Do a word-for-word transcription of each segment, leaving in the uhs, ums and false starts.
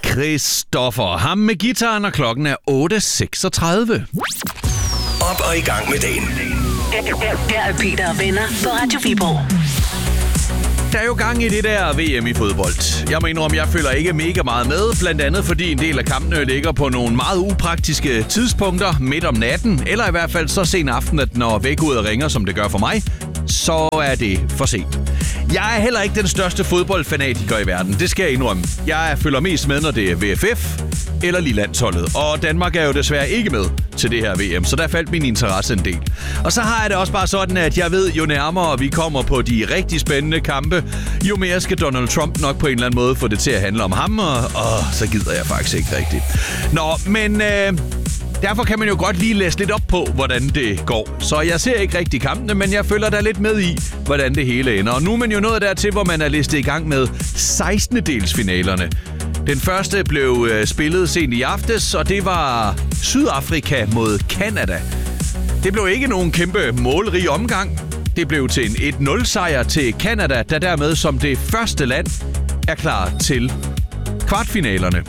Christoffer. Ham med gitaren, og klokken er otte seksogtredive. Op og i gang med dagen. Her er Peter og venner på Radio Viborg. Der er jo gang i det der V M i fodbold. Jeg må indrømme, jeg følger ikke mega meget med, blandt andet fordi en del af kampene ligger på nogle meget upraktiske tidspunkter midt om natten, eller i hvert fald så sen aften, at når vækkeuret ringer, som det gør for mig, så er det for sent. Jeg er heller ikke den største fodboldfanatiker i verden, det skal jeg indrømme. Jeg følger mest med, når det er V F F eller lige landsholdet, og Danmark er jo desværre ikke med til det her V M, så der faldt min interesse en del. Og så har jeg det også bare sådan, at jeg ved, jo nærmere vi kommer på de rigtig spændende kampe, jo mere skal Donald Trump nok på en eller anden måde få det til at handle om ham, og åh, så gider jeg faktisk ikke rigtigt. Nå, men øh, derfor kan man jo godt lige læse lidt op på, hvordan det går. Så jeg ser ikke rigtig kampene, men jeg følger da lidt med i, hvordan det hele ender. Og nu er man jo nået dertil, hvor man er listet i gang med sekstende-delsfinalerne. Den første blev øh, spillet sent i aftes, og det var Sydafrika mod Canada. Det blev ikke nogen kæmpe målrig omgang. Det blev til en et nul sejr til Canada, der dermed som det første land er klar til kvartfinalerne.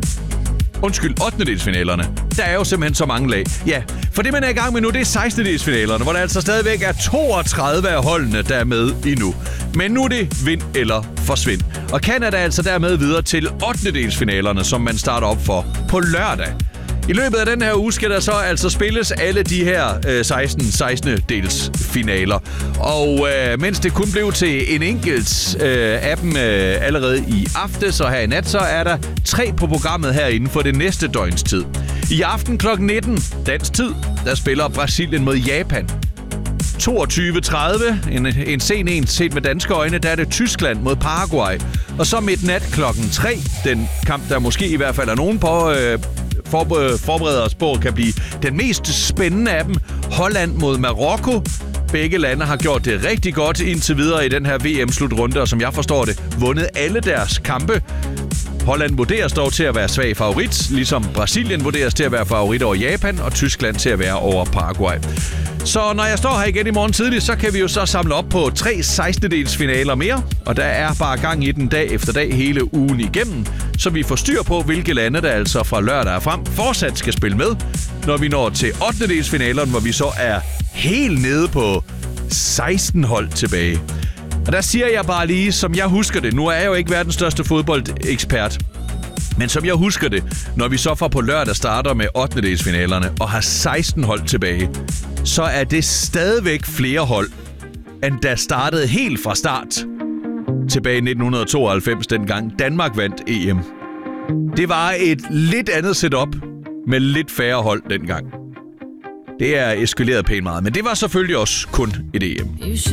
Undskyld, ottendedelsfinalerne. Der er jo simpelthen så mange lag. Ja, for det man er i gang med nu, det er sekstendedelsfinalerne, hvor der altså stadigvæk er toogtredive af holdene, der er med endnu. Men nu er det vind eller forsvind. Og Canada er altså dermed videre til ottendedelsfinalerne, som man starter op for på lørdag. I løbet af den her uge skal der så altså spilles alle de her øh, seksten sekstende-delsfinaler. Og øh, mens det kun blev til en enkelt øh, af dem øh, allerede i aftes og her i nat, så er der tre på programmet her inden for det næste døgns tid. I aften klokken nitten dansk tid, der spiller Brasilien mod Japan. toogtyve tredive, en, en sen en set med danske øjne, der er det Tyskland mod Paraguay. Og så midt nat klokken tre, den kamp, der måske i hvert fald er nogen på... Øh, forbereder os på, kan blive den mest spændende af dem. Holland mod Marokko. Begge lande har gjort det rigtig godt indtil videre i den her V M-slutrunde, og som jeg forstår det, vundet alle deres kampe. Holland vurderes dog til at være svag favorit, ligesom Brasilien vurderes til at være favorit over Japan, og Tyskland til at være over Paraguay. Så når jeg står her igen i morgen tidligt, så kan vi jo så samle op på tre sekstendedelsfinaler mere, og der er bare gang i den dag efter dag hele ugen igennem, så vi får styr på, hvilke lande der altså fra lørdag frem fortsat skal spille med, når vi når til ottendedelsfinalerne, hvor vi så er helt nede på seksten hold tilbage. Og der siger jeg bare lige, som jeg husker det, nu er jeg jo ikke verdens største fodboldekspert, men som jeg husker det, når vi så fra på lørdag starter med ottendedelsfinalerne og har seksten hold tilbage, så er det stadigvæk flere hold, end der startede helt fra start tilbage i nitten tooghalvfems, dengang Danmark vandt E M. Det var et lidt andet setup med lidt færre hold dengang. Det er eskaleret pænt meget, men det var selvfølgelig også kun et E M.